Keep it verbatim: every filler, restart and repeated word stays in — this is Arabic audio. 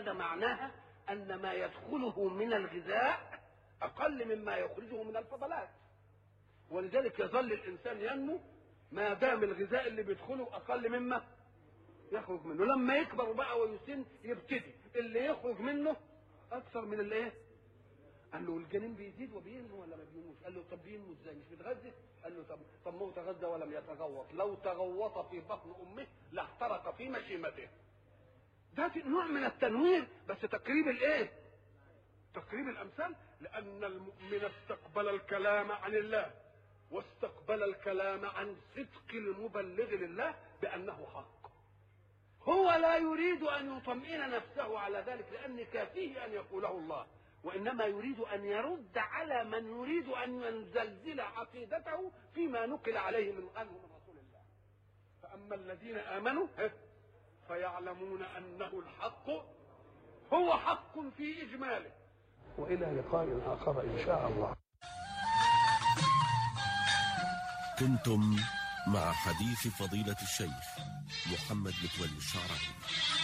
هذا معناها أن ما يدخله من الغذاء أقل مما يخرجه من الفضلات، ولذلك يظل الإنسان ينمو ما دام الغذاء اللي بيدخله أقل مما يخرج منه. لما يكبر بقى ويسن يبتدي اللي يخرج منه أكثر من اللي إيه؟ قال له الجنين بيزيد وبينمو ولا ما بينموش؟ قال له طب بينمو ازاي؟ مش بيتغذى؟ قال له طب طب ما هو تغذى ولم يتغوط، لو تغوط في بطن امه لاحترق في مشيمته. ده نوع من التنوير، بس تقريب الايه؟ تقريب الامثال، لان المؤمن استقبل الكلام عن الله واستقبل الكلام عن صدق المبلغ لله بانه حق. هو لا يريد ان يطمئن نفسه على ذلك لان كافيه ان يقوله الله، وإنما يريد أن يرد على من يريد أن ينزلزل عقيدته فيما نقل عليه من عنه من رسول الله. فأما الذين آمنوا فيعلمون أنه الحق، هو حق في إجماله. وإلى لقاء آخر إن شاء الله. كنتم مع حديث فضيلة الشيخ محمد متولي الشعراوي.